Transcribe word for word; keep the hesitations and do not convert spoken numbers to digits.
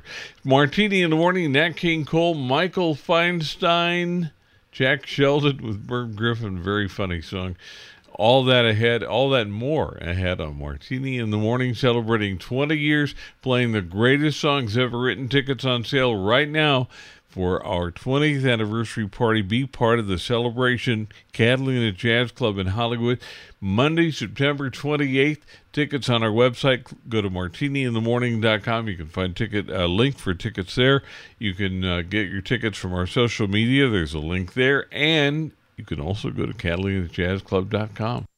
Martini in the Morning, Nat King Cole, Michael Feinstein, Jack Sheldon with Merv Griffin. Very funny song. All that ahead, all that more ahead on Martini in the Morning, celebrating twenty years, playing the greatest songs ever written. Tickets on sale right now for our twentieth anniversary party. Be part of the celebration. Catalina Jazz Club in Hollywood, Monday, September twenty-eighth. Tickets on our website. Go to martini in the morning dot com. You can find ticket a link for tickets there. You can uh, get your tickets from our social media. There's a link there. And you can also go to catalina jazz club dot com.